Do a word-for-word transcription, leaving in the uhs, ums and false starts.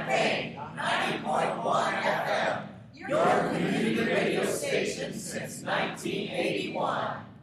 Fame, ninety point one F M, your community radio station since nineteen eighty-one.